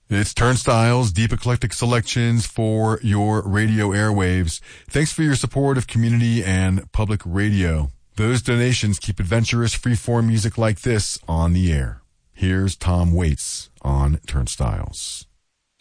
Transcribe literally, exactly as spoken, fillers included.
It's Turnstiles, deep eclectic selections for your radio airwaves. Thanks for your support of community and public radio. Those donations keep adventurous freeform music like this on the air. Here's Tom Waits on Turnstiles.